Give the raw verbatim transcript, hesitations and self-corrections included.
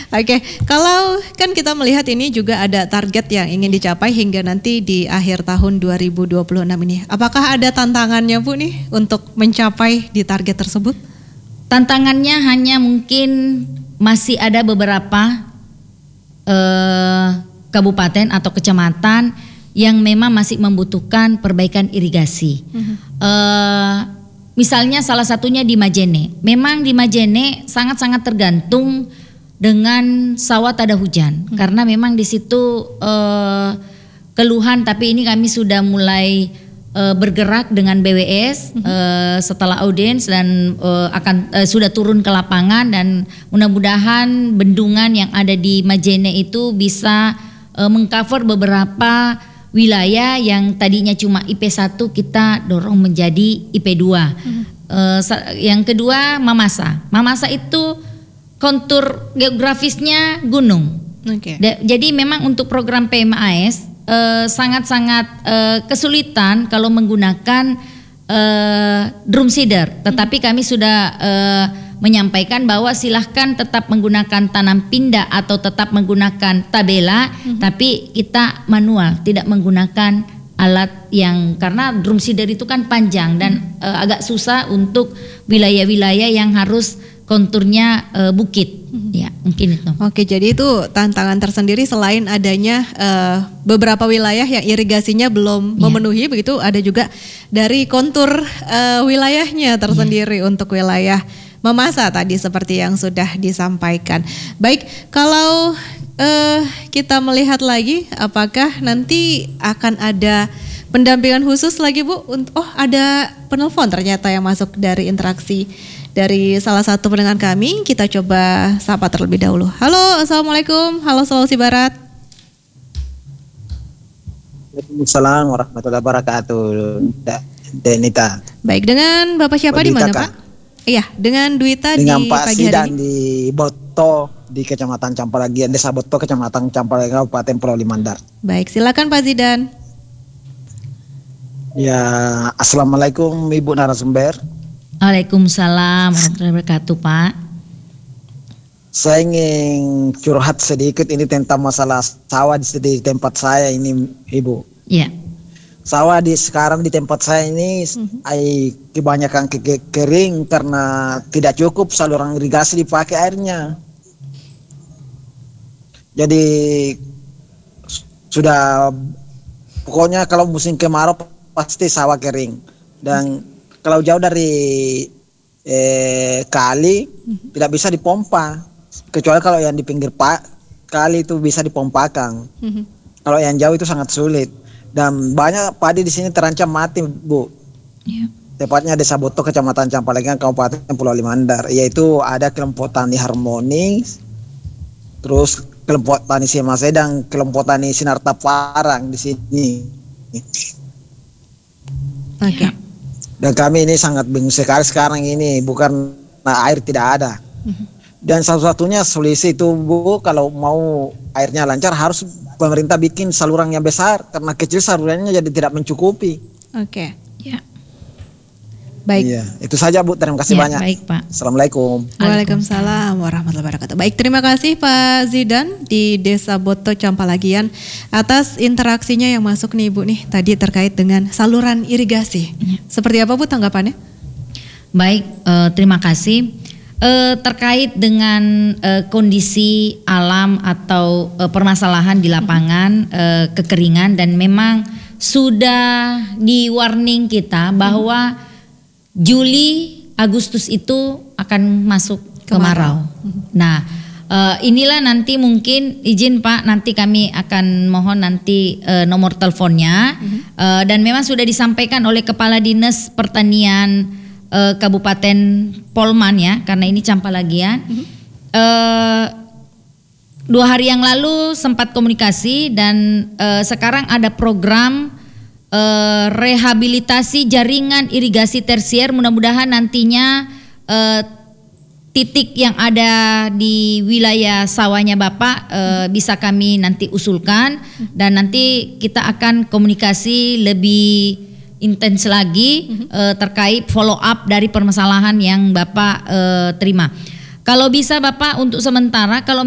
Oke, kalau kan kita melihat ini juga ada target yang ingin dicapai hingga nanti di akhir tahun dua ribu dua puluh enam ini. Apakah ada tantangannya Bu nih untuk mencapai di target tersebut? Tantangannya hanya mungkin masih ada beberapa eh, kabupaten atau kecamatan yang memang masih membutuhkan perbaikan irigasi. Mm-hmm. Eh, misalnya salah satunya di Majene. Memang di Majene sangat-sangat tergantung dengan sawah tak ada hujan, hmm. karena memang di situ uh, keluhan, tapi ini kami sudah mulai uh, bergerak dengan B W S hmm. uh, setelah audiens dan uh, akan uh, sudah turun ke lapangan, dan mudah-mudahan bendungan yang ada di Majene itu bisa uh, mengcover beberapa wilayah yang tadinya cuma I P satu kita dorong menjadi I P dua. Hmm. Uh, yang kedua Mamasa. Mamasa itu kontur geografisnya gunung. Okay. Jadi memang untuk program P M A S eh, sangat-sangat eh, kesulitan kalau menggunakan eh, drum seeder. Tetapi kami sudah eh, menyampaikan bahwa silahkan tetap menggunakan tanam pindah atau tetap menggunakan tabela, mm-hmm. tapi kita manual, tidak menggunakan alat yang, karena drum seeder itu kan panjang dan eh, agak susah untuk wilayah-wilayah yang harus konturnya uh, bukit, hmm. ya mungkin itu. Oke, jadi itu tantangan tersendiri selain adanya uh, beberapa wilayah yang irigasinya belum ya. memenuhi, begitu ada juga dari kontur uh, wilayahnya tersendiri ya. Untuk wilayah Mamasa tadi seperti yang sudah disampaikan. Baik, kalau uh, kita melihat lagi, apakah nanti akan ada pendampingan khusus lagi Bu? Oh, ada penelpon ternyata yang masuk dari interaksi dari salah satu pendengar kami. Kita coba sapa terlebih dahulu. Halo, Assalamualaikum. Halo Sulawesi Barat. Waalaikumsalam warahmatullahi wabarakatuh. Denita. Baik, dengan Bapak siapa di mana Pak? Iya, dengan Dwita dengan di Pak pagi Sidan hari ini. Di Boto, di Kecamatan Campalagian, Desa Boto, Kecamatan Campalagian, Kabupaten Pulau Limandar. Baik, silakan Pak Zidan. Ya, Assalamualaikum Ibu narasumber. Waalaikumsalam warahmatullahi wabarakatuh Pak. Saya ingin curhat sedikit ini tentang masalah sawah di, di tempat saya ini Ibu. Iya. Sawah di sekarang di tempat saya ini mm-hmm. ay, kebanyakan ke- ke- kering karena tidak cukup saluran irigasi dipakai airnya. Jadi sudah pokoknya kalau musim kemarau pasti sawah kering, dan mm-hmm. kalau jauh dari eh, kali mm-hmm. tidak bisa dipompa, kecuali kalau yang di pinggir pak kali itu bisa dipompakan. Mm-hmm. Kalau yang jauh itu sangat sulit, dan banyak padi di sini terancam mati Bu. Yeah. Tepatnya Desa Boto, Kecamatan Campalagian, Kabupaten Pulau Limandar, yaitu ada kelompok tani Harmonis, terus kelompok tani Simase dan kelompok tani Sinarta Parang di sini. Oke. Okay. Dan kami ini sangat bingung sekali sekarang ini, bukan nah, air tidak ada. Dan satu-satunya solusi itu Bu, kalau mau airnya lancar harus pemerintah bikin saluran yang besar, karena kecil salurannya jadi tidak mencukupi. Oke, okay. Ya. Baik. Iya, itu saja Bu, terima kasih ya, banyak. Baik Pak. Assalamualaikum. Waalaikumsalam warahmatullahi wabarakatuh. Baik, terima kasih Pak Zidan di Desa Boto Campalagian atas interaksinya yang masuk nih Bu nih tadi terkait dengan saluran irigasi. Ya. Seperti apa Bu tanggapannya? Baik, uh, terima kasih. Uh, terkait dengan uh, kondisi alam atau uh, permasalahan di lapangan, uh, kekeringan, dan memang sudah di warning kita bahwa hmm. Juli Agustus itu akan masuk kemarau. Hmm. Nah, uh, inilah nanti mungkin izin Pak, nanti kami akan mohon nanti uh, nomor teleponnya, hmm. uh, dan memang sudah disampaikan oleh Kepala Dinas Pertanian Uh, Kabupaten Polman ya, karena ini Campalagian. Mm-hmm. uh, dua hari yang lalu sempat komunikasi, dan uh, sekarang ada program uh, rehabilitasi jaringan irigasi tersier. Mudah-mudahan nantinya uh, titik yang ada di wilayah sawahnya Bapak uh, bisa kami nanti usulkan, mm-hmm. dan nanti kita akan komunikasi lebih intens lagi mm-hmm. uh, terkait follow up dari permasalahan yang Bapak uh, terima. Kalau bisa Bapak untuk sementara, kalau